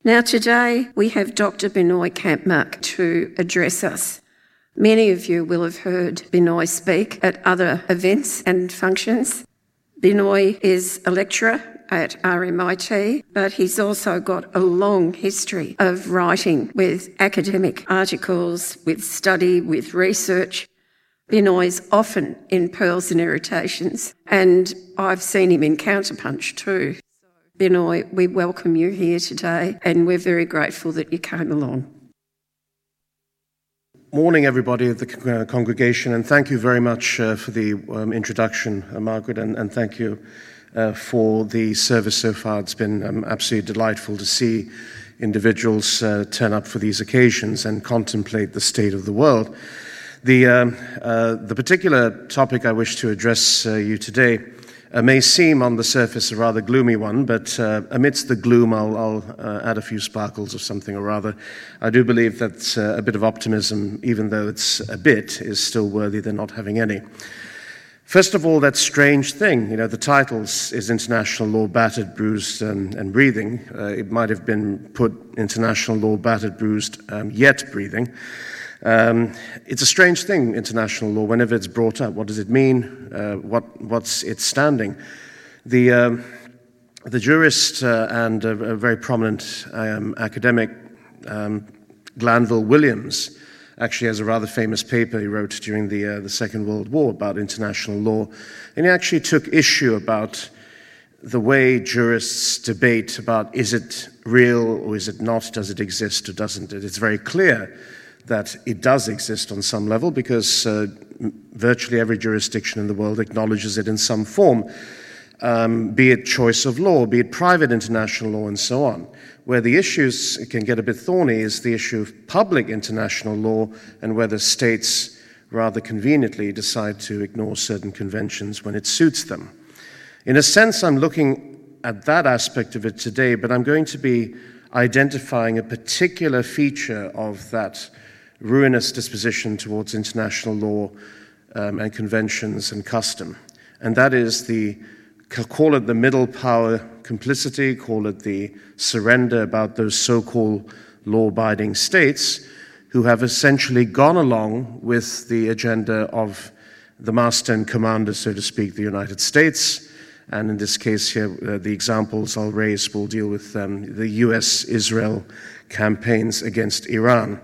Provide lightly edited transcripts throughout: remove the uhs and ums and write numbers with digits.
Now today we have Dr. Binoy Kampmark to address us. Many of you will have heard Binoy speak at other events and functions. Binoy is a lecturer at RMIT, but he's also got a long history of writing with academic articles, with study, with research. Binoy's often in Pearls and Irritations, and I've seen him in Counterpunch too. Binoy, we welcome you here today, and we're very grateful that you came along. Morning, everybody at the congregation, and thank you very much for the introduction, Margaret, and thank you for the service so far. It's been absolutely delightful to see individuals turn up for these occasions and contemplate the state of the world. The particular topic I wish to address you today may seem on the surface a rather gloomy one, but amidst the gloom I'll add a few sparkles of something or other. I do believe that a bit of optimism, even though it's a bit, is still worthy than not having any. First of all, that strange thing, the title is International Law Battered, Bruised and Breathing. It might have been put International Law Battered, Bruised, Yet Breathing. It's a strange thing, international law, whenever it's brought up. What does it mean? What's its standing? The jurist and a very prominent academic, Glanville Williams, actually has a rather famous paper he wrote during the Second World War about international law, and he actually took issue about the way jurists debate about is it real or is it not, does it exist or doesn't it. It's very clear that it does exist on some level because virtually every jurisdiction in the world acknowledges it in some form, be it choice of law, be it private international law, and so on. Where the issues can get a bit thorny is the issue of public international law and whether states rather conveniently decide to ignore certain conventions when it suits them. In a sense, I'm looking at that aspect of it today, but I'm going to be identifying a particular feature of that ruinous disposition towards international law and conventions and custom. And that is call it the middle power complicity, call it the surrender about those so-called law-abiding states who have essentially gone along with the agenda of the master and commander, so to speak, the United States. And in this case here, the examples I'll raise will deal with the US-Israel campaigns against Iran.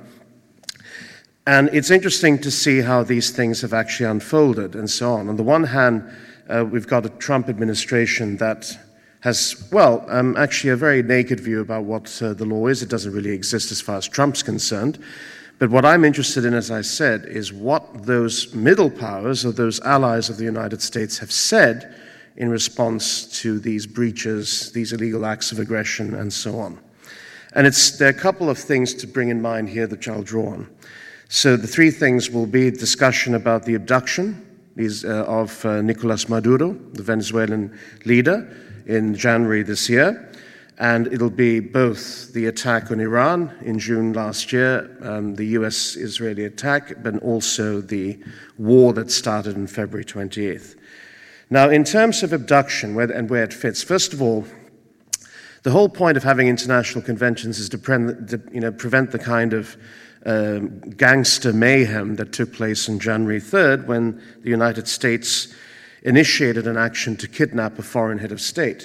And it's interesting to see how these things have actually unfolded and so on. On the one hand, we've got a Trump administration that has, actually a very naked view about what the law is. It doesn't really exist as far as Trump's concerned. But what I'm interested in, as I said, is what those middle powers or those allies of the United States have said in response to these breaches, these illegal acts of aggression, and so on. And there are a couple of things to bring in mind here that I'll draw on. So the three things will be discussion about the abduction of Nicolas Maduro, the Venezuelan leader, in January this year. And it'll be both the attack on Iran in June last year, the US-Israeli attack, but also the war that started on February 28th. Now, in terms of abduction and where it fits, first of all, the whole point of having international conventions is to prevent the kind of gangster mayhem that took place on January 3rd when the United States initiated an action to kidnap a foreign head of state.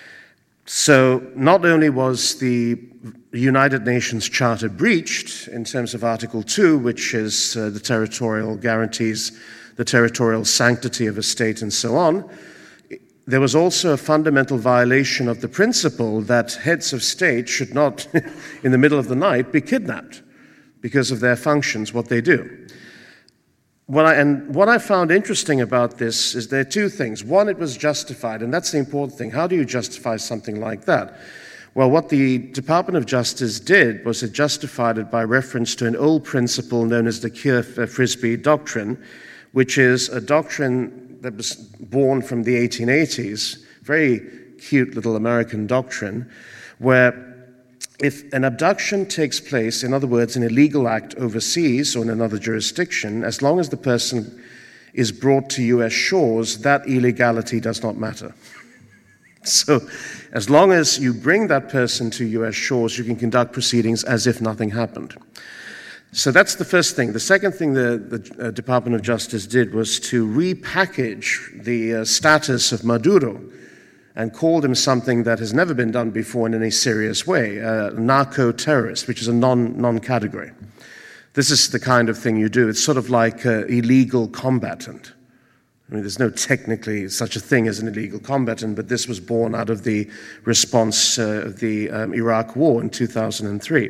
So not only was the United Nations Charter breached in terms of Article 2, which is the territorial guarantees, the territorial sanctity of a state and so on, there was also a fundamental violation of the principle that heads of state should not, in the middle of the night, be kidnapped because of their functions, what they do. What I found interesting about this is there are two things. One, it was justified, and that's the important thing. How do you justify something like that? Well, what the Department of Justice did was it justified it by reference to an old principle known as the Keir-Frisbee Doctrine, which is a doctrine that was born from the 1880s, very cute little American doctrine, where if an abduction takes place, in other words, an illegal act overseas or in another jurisdiction, as long as the person is brought to U.S. shores, that illegality does not matter. So as long as you bring that person to US shores, you can conduct proceedings as if nothing happened. So that's the first thing. The second thing the Department of Justice did was to repackage the status of Maduro and called him something that has never been done before in any serious way, narco-terrorist, which is a non-category. This is the kind of thing you do. It's sort of like illegal combatant. I mean, there's no technically such a thing as an illegal combatant, but this was born out of the response of the Iraq War in 2003.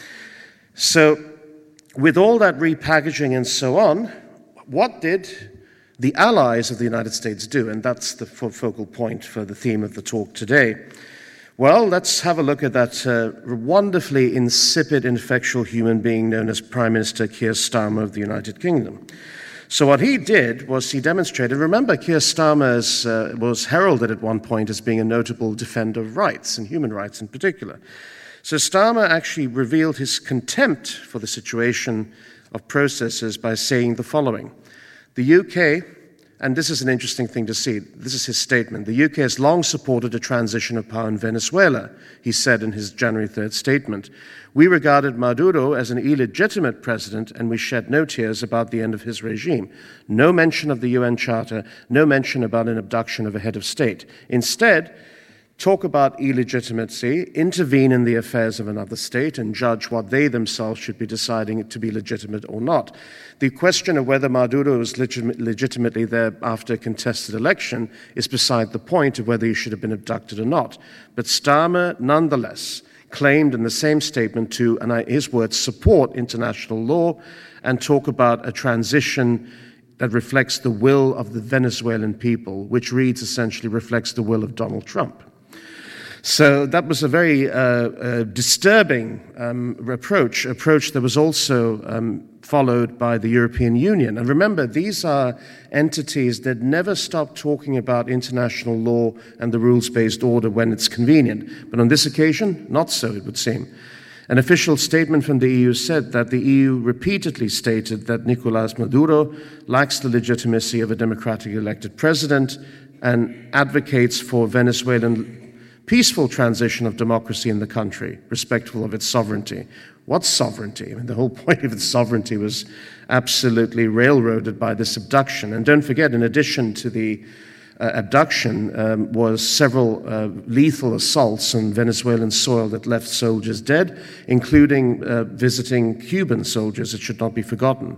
So with all that repackaging and so on, what did the allies of the United States do? And that's the focal point for the theme of the talk today. Well, let's have a look at that wonderfully insipid, ineffectual human being known as Prime Minister Keir Starmer of the United Kingdom. So what he did was he demonstrated, remember Keir Starmer was heralded at one point as being a notable defender of rights, and human rights in particular. So Starmer actually revealed his contempt for the situation of processes by saying the following. The UK, and this is an interesting thing to see, this is his statement, the UK has long supported a transition of power in Venezuela, he said in his January 3rd statement. We regarded Maduro as an illegitimate president and we shed no tears about the end of his regime. No mention of the UN Charter, no mention about an abduction of a head of state. Instead, talk about illegitimacy, intervene in the affairs of another state and judge what they themselves should be deciding to be legitimate or not. The question of whether Maduro was legitimately there after a contested election is beside the point of whether he should have been abducted or not. But Starmer, nonetheless, claimed in the same statement to, and his words, support international law and talk about a transition that reflects the will of the Venezuelan people, which reads essentially reflects the will of Donald Trump. So that was a very disturbing approach that was also followed by the European Union. And remember, these are entities that never stop talking about international law and the rules-based order when it's convenient. But on this occasion, not so, it would seem. An official statement from the EU said that the EU repeatedly stated that Nicolás Maduro lacks the legitimacy of a democratically elected president and advocates for Venezuelan peaceful transition of democracy in the country, respectful of its sovereignty. What's sovereignty? I mean, the whole point of its sovereignty was absolutely railroaded by this abduction. And don't forget, in addition to the abduction, was several lethal assaults on Venezuelan soil that left soldiers dead, including visiting Cuban soldiers, it should not be forgotten.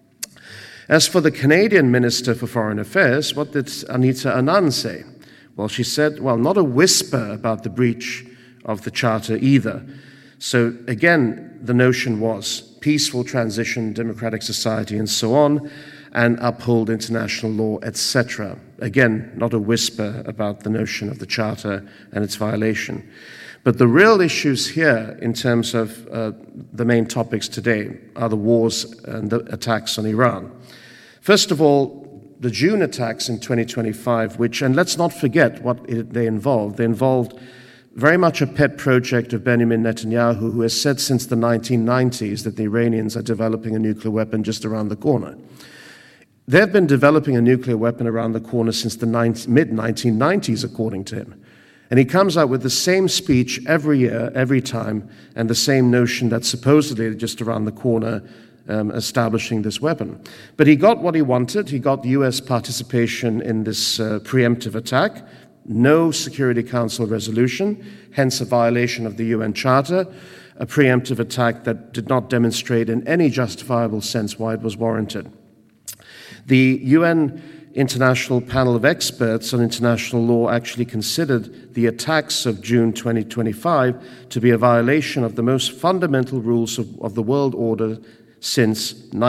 As for the Canadian Minister for Foreign Affairs, what did Anita Anand say? Well, she said, well, not a whisper about the breach of the Charter either. So again, the notion was peaceful transition, democratic society, and so on, and uphold international law, etc. Again, not a whisper about the notion of the Charter and its violation. But the real issues here, in terms of the main topics today, are the wars and the attacks on Iran. First of all, the June attacks in 2025, which, and let's not forget what they involved. They involved very much a pet project of Benjamin Netanyahu, who has said since the 1990s that the Iranians are developing a nuclear weapon just around the corner. They've been developing a nuclear weapon around the corner since the mid-1990s, according to him. And he comes out with the same speech every year, every time, and the same notion that supposedly just around the corner establishing this weapon. But he got what he wanted. He got US participation in this preemptive attack, no Security Council resolution, hence a violation of the UN Charter, a preemptive attack that did not demonstrate in any justifiable sense why it was warranted. The UN International Panel of Experts on International Law actually considered the attacks of June 2025 to be a violation of the most fundamental rules of the world order since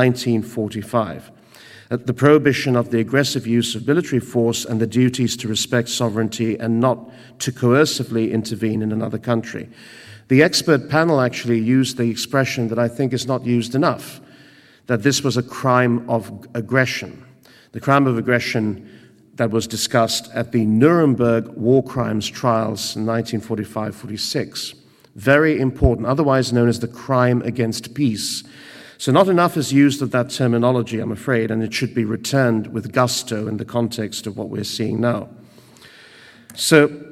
1945. The prohibition of the aggressive use of military force and the duties to respect sovereignty and not to coercively intervene in another country. The expert panel actually used the expression that I think is not used enough, that this was a crime of aggression. The crime of aggression that was discussed at the Nuremberg war crimes trials in 1945-46. Very important, otherwise known as the crime against peace. So not enough is used of that terminology, I'm afraid, and it should be returned with gusto in the context of what we're seeing now. So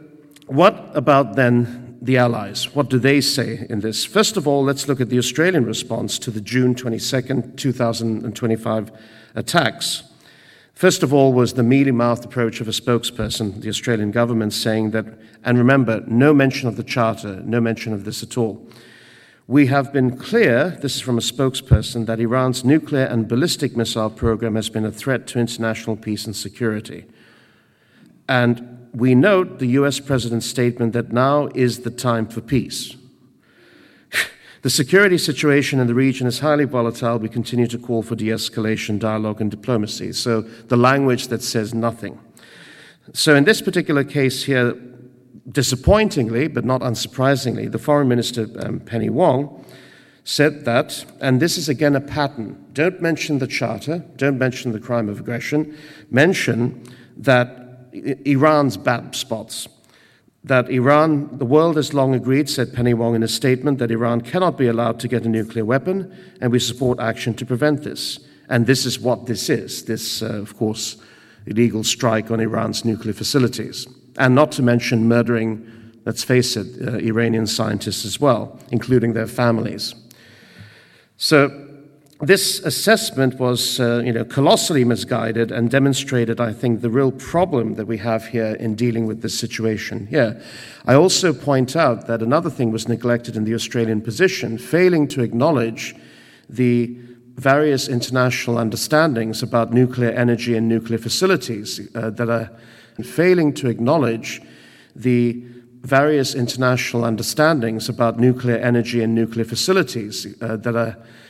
what about then the Allies? What do they say in this? First of all, let's look at the Australian response to the June 22nd, 2025 attacks. First of all was the mealy-mouthed approach of a spokesperson, the Australian government, saying that, and remember, no mention of the Charter, no mention of this at all. We have been clear, this is from a spokesperson, that Iran's nuclear and ballistic missile program has been a threat to international peace and security. And we note the US President's statement that now is the time for peace. The security situation in the region is highly volatile. We continue to call for de-escalation, dialogue, and diplomacy. So the language that says nothing. So in this particular case here, disappointingly, but not unsurprisingly, the Foreign Minister, Penny Wong, said that, and this is again a pattern, don't mention the Charter, don't mention the crime of aggression, mention that Iran's bad spots. That Iran, the world has long agreed, said Penny Wong in a statement, that Iran cannot be allowed to get a nuclear weapon, and we support action to prevent this. And this is what this is, this, of course, illegal strike on Iran's nuclear facilities. And not to mention murdering, let's face it, Iranian scientists as well, including their families. So this assessment was, colossally misguided and demonstrated, I think, the real problem that we have here in dealing with this situation here. I also point out that another thing was neglected in the Australian position, failing to acknowledge the various international understandings about nuclear energy and nuclear facilities failing to acknowledge the various international understandings about nuclear energy and nuclear facilities that are